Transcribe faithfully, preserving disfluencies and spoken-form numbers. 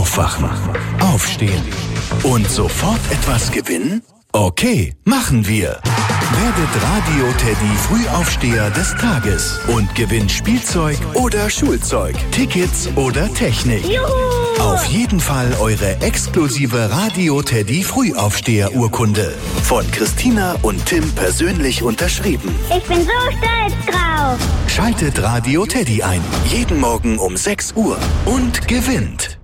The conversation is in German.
Aufwachen, aufstehen und sofort etwas gewinnen? Okay, machen wir. Werdet Radio Teddy Frühaufsteher des Tages und gewinnt Spielzeug oder Schulzeug, Tickets oder Technik. Juhu! Auf jeden Fall eure exklusive Radio Teddy Frühaufsteher Urkunde. Von Christina und Tim persönlich unterschrieben. Ich bin so stolz drauf. Schaltet Radio Teddy ein. Jeden Morgen um sechs Uhr und gewinnt.